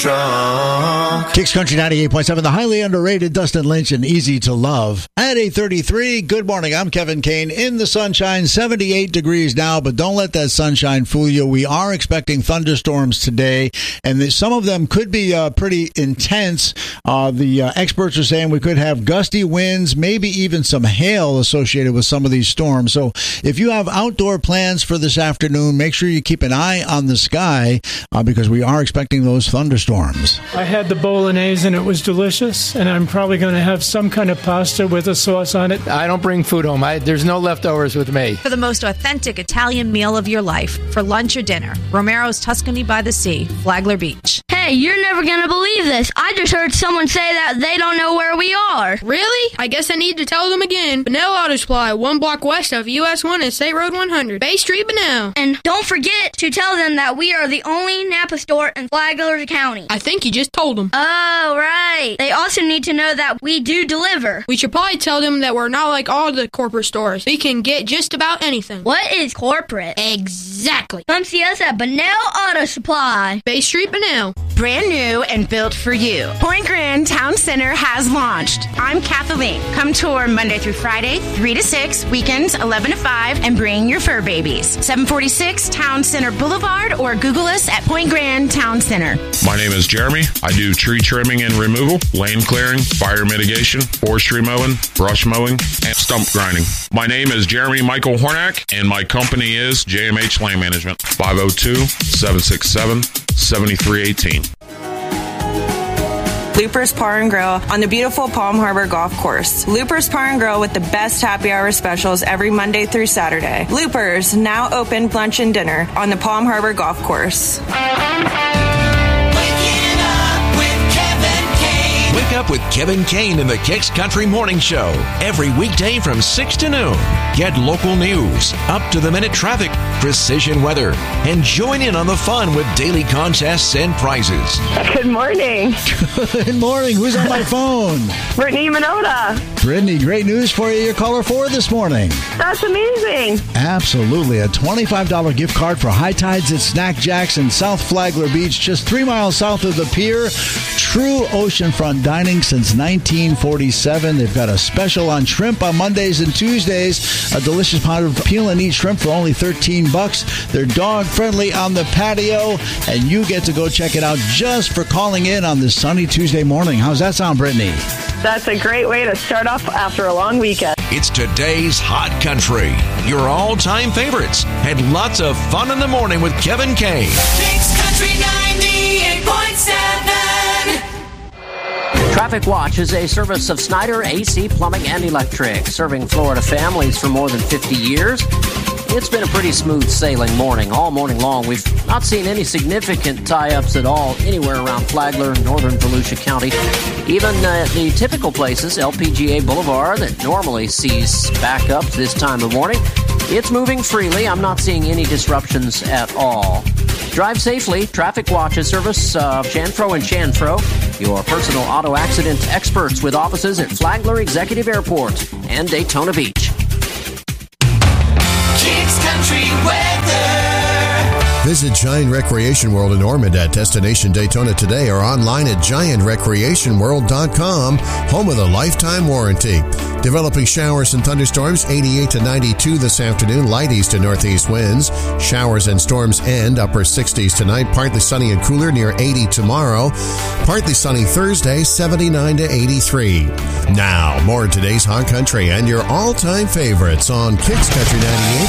Kicks Country 98.7, the highly underrated Dustin Lynch and Easy to Love. At 8:33, good morning. I'm Kevin Kane in the sunshine, 78 degrees now, but don't let that sunshine fool you. We are expecting thunderstorms today, and some of them could be pretty intense. The experts are saying we could have gusty winds, maybe even some hail associated with some of these storms. So if you have outdoor plans for this afternoon, make sure you keep an eye on the sky because we are expecting those thunderstorms. I had the bolognese and it was delicious, and I'm probably going to have some kind of pasta with a sauce on it. I don't bring food home. There's no leftovers with me. For the most authentic Italian meal of your life, for lunch or dinner, Romero's Tuscany by the Sea, Flagler Beach. Hey, you're never going to believe this. I just heard someone say that they don't know where we are. Really? I guess I need to tell them again. Bunnell Auto Supply, 1 block west of US 1 and State Road 100. Bay Street, Bunnell. And don't forget to tell them that we are the only Napa store in Flagler County. I think you just told them. Oh, right. They also need to know that we do deliver. We should probably tell them that we're not like all the corporate stores. We can get just about anything. What is corporate? Exactly. Come see us at Bunnell Auto Supply. Bay Street, Bunnell. Brand new and built for you. Point Grand Town Center has launched. I'm Kathleen. Come tour Monday through Friday, 3 to 6, weekends 11 to 5, and bring your fur babies. 746 Town Center Boulevard, or Google us at Point Grand Town Center. My name is Jeremy. I do tree trimming and removal, lane clearing, fire mitigation, forestry mowing, brush mowing, and stump grinding. My name is Jeremy Michael Hornack, and my company is JMH Land Management. 502-767-7318. Loopers Bar and Grill on the beautiful Palm Harbor Golf Course. Loopers Bar and Grill with the best happy hour specials every Monday through Saturday. Loopers, now open lunch and dinner on the Palm Harbor Golf Course. Wake up with Kevin Kane in the Kicks Country Morning Show every weekday from 6 to noon. Get local news, up-to-the-minute traffic, precision weather, and join in on the fun with daily contests and prizes. Good morning. Good morning. Who's on my phone? Brittany Minota. Brittany, great news for you. You're caller 4 this morning. That's amazing. Absolutely. A $25 gift card for High Tides at Snack Jacks in South Flagler Beach, just 3 miles south of the pier. True oceanfront dining since 1947. They've got a special on shrimp on Mondays and Tuesdays. A delicious pot of peel and eat shrimp for only $13. They're dog friendly on the patio, and you get to go check it out just for calling in on this sunny Tuesday morning. How's that sound, Brittany? That's a great way to start off after a long weekend. It's today's Hot Country, your all-time favorites, and lots of fun in the morning with Kevin Kane. Kicks Country 98.7. Traffic Watch is a service of Snyder AC Plumbing and Electric, serving Florida families for more than 50 years. It's been a pretty smooth sailing morning, all morning long. We've not seen any significant tie-ups at all anywhere around Flagler, northern Volusia County. Even the typical places, LPGA Boulevard, that normally sees backups this time of morning, it's moving freely. I'm not seeing any disruptions at all. Drive safely. Traffic Watch is service of Chanfro and Chanfro, your personal auto accident experts with offices at Flagler Executive Airport and Daytona Beach. Kicks Country weather. Visit Giant Recreation World in Ormond at Destination Daytona today or online at GiantRecreationWorld.com, home with a lifetime warranty. Developing showers and thunderstorms, 88 to 92 this afternoon, light east to northeast winds. Showers and storms end, upper 60s tonight, partly sunny and cooler, near 80 tomorrow. Partly sunny Thursday, 79 to 83. Now, more of today's Hot Country and your all-time favorites on Kicks Country 98.